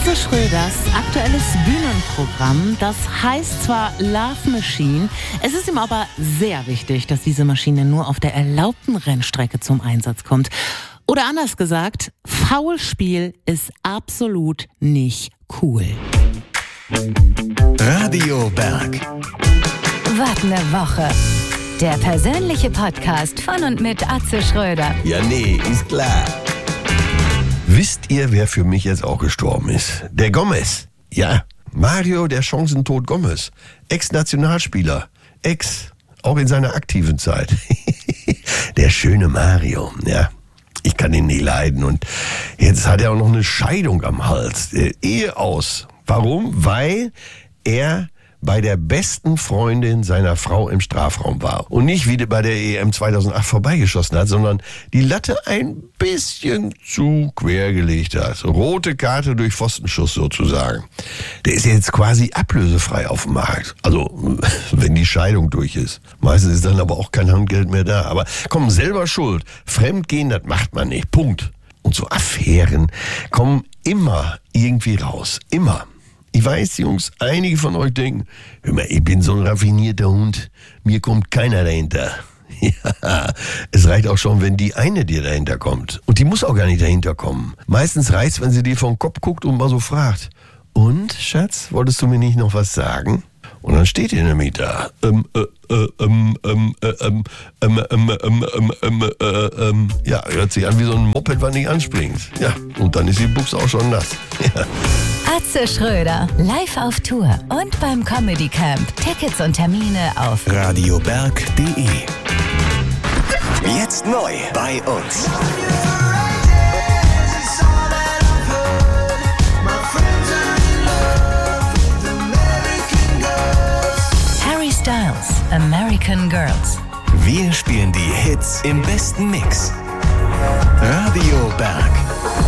Atze Schröders aktuelles Bühnenprogramm, das heißt zwar Love Machine, es ist ihm aber sehr wichtig, dass diese Maschine nur auf der erlaubten Rennstrecke zum Einsatz kommt. Oder anders gesagt, Foulspiel ist absolut nicht cool. Radio Berg. Was ne Woche. Der persönliche Podcast von und mit Atze Schröder. Ja, nee, ist klar. Wisst ihr, wer für mich jetzt auch gestorben ist? Der Gomez. Ja, Mario, der Chancentod Gomez. Ex-Nationalspieler. Auch in seiner aktiven Zeit. Der schöne Mario, ja. Ich kann ihn nicht leiden. Und jetzt hat er auch noch eine Scheidung am Hals. Ehe aus. Warum? Weil er bei der besten Freundin seiner Frau im Strafraum war. Und nicht wie bei der EM 2008 vorbeigeschossen hat, sondern die Latte ein bisschen zu quer gelegt hat. Rote Karte durch Pfostenschuss sozusagen. Der ist jetzt quasi ablösefrei auf dem Markt. Also, wenn die Scheidung durch ist. Meistens ist dann aber auch kein Handgeld mehr da. Aber komm, selber schuld. Fremdgehen, das macht man nicht. Punkt. Und so Affären kommen immer irgendwie raus. Immer. Ich weiß, Jungs, einige von euch denken, hör mal, ich bin so ein raffinierter Hund, mir kommt keiner dahinter. Ja, es reicht auch schon, wenn die eine dir dahinter kommt. Und die muss auch gar nicht dahinter kommen. Meistens reicht's, wenn sie dir vom Kopf guckt und mal so fragt. Und, Schatz, wolltest du mir nicht noch was sagen? Und dann steht ihr nämlich da. Ja, hört sich an wie so ein Moped, was nicht anspringt. Ja, und dann ist die Buchse auch schon nass. Ja. Atze Schröder, live auf Tour und beim Comedy Camp. Tickets und Termine auf radioberg.de. Jetzt neu bei uns. Harry Styles, American Girls. Wir spielen die Hits im besten Mix. Radio Berg.